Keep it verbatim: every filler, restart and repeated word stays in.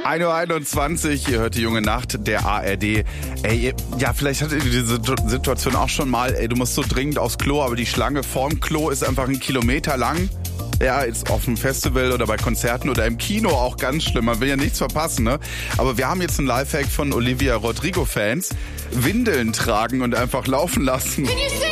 ein Uhr einundzwanzig, ihr hört die junge Nacht der A R D. Ey, ja, vielleicht hattet ihr diese Situation auch schon mal. Ey, du musst so dringend aufs Klo, aber die Schlange vorm Klo ist einfach einen Kilometer lang. Ja, jetzt auf dem Festival oder bei Konzerten oder im Kino auch ganz schlimm. Man will ja nichts verpassen, ne? Aber wir haben jetzt einen Lifehack von Olivia Rodrigo-Fans. Windeln tragen und einfach laufen lassen.